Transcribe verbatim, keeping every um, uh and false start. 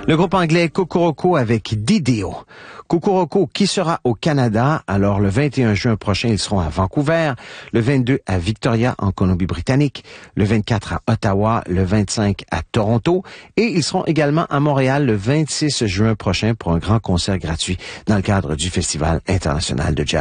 Le groupe anglais Kokoroko avec Didio. Kokoroko qui sera au Canada. Alors, le vingt et un juin prochain, ils seront à Vancouver. Le vingt-deux à Victoria, en Colombie-Britannique. Le vingt-quatre à Ottawa. Le vingt-cinq à Toronto. Et ils seront également à Montréal le vingt-six juin prochain pour un grand concert gratuit dans le cadre du Festival international de jazz.